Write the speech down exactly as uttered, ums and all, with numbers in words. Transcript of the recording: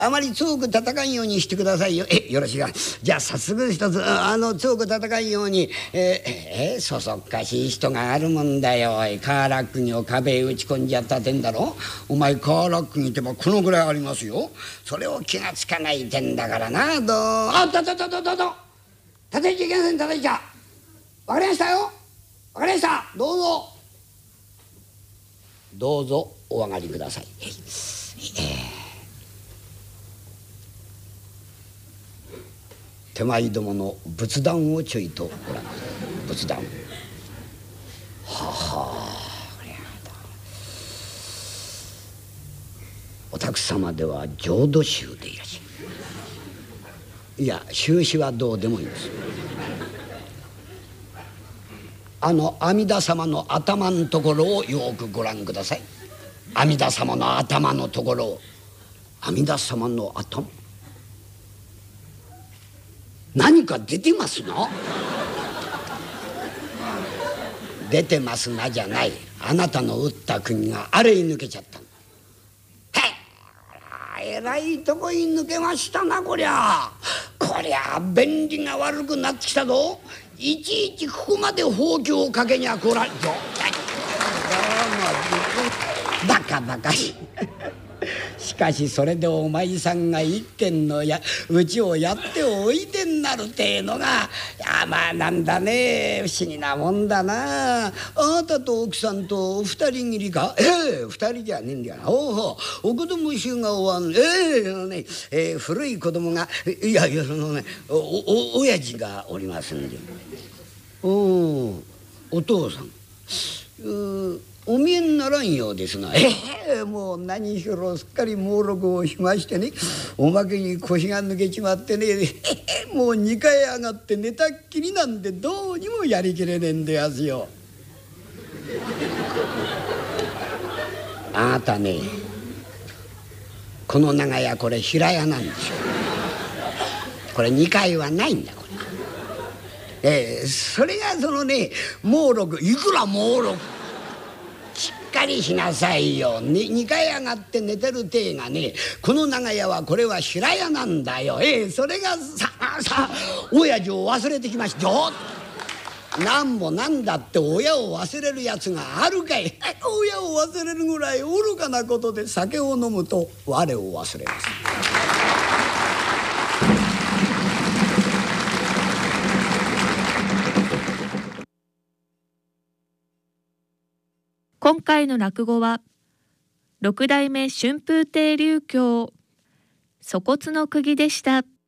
あまり強く叩かんようにしてくださいよ。え、よろしいか。じゃあ早速一つ、あの強く叩かんように、えー、えー、そそっかしい人があるもんだよ。おい、カーラックにを壁へ打ち込んじゃったてんだろ。お前カーラックにってばこのぐらいありますよ。それを気がつかないてんだからな。どうあっとっとっとっとっとっと叩いちゃいけません。叩いちゃわかりましたよ。わかりました。どうぞどうぞお上がりください。えー手前どもの仏壇をちょいとご覧。仏壇はあはあ、お宅様では浄土宗でいらっしゃる。いや宗旨はどうでもいいんです。あの阿弥陀様の頭のところをよくご覧ください。阿弥陀様の頭のところを。阿弥陀様の頭、何か出てますな。出てますなじゃない。あなたの打った釘があれに抜けちゃったの。へえ、えらいとこに抜けましたなこりゃ。こりゃ便利が悪くなってきたぞ。いちいちここまでほうきをかけにゃこらんぞ。バカバカしい。しかしそれでお前さんが一軒のやうちをやっておいでになるてえのが、いやまあなんだね、不思議なもんだな。あなたと奥さんと二人きりか。ええ二人じゃねえんだよな。おうほう、お子供衆がおわん。ええあのね、えー、古い子供がいやいやそのねおお親父がおりますんで。おおお父さんうお見えにならんようですな。ええもう何しろすっかり猛録をしましてね、おまけに腰が抜けちまってね、ええもうにかい上がって寝たっきりなんでどうにもやりきれねえんでやすよ。あなたね、この長屋これ平屋なんですよ。これにかいはないんだこれ。ええそれがそのね猛録、いくら猛録しっかりしなさいよ。ににかい上がって寝てる体がね、この長屋はこれは平屋なんだよ。ええそれがさあさあ親父を忘れてきましたよ。なんもなんだって親を忘れるやつがあるかい。親を忘れるぐらい愚かなことで酒を飲むと我を忘れます。 今回の落語は六代目春風亭柳橋粗骨の釘でした。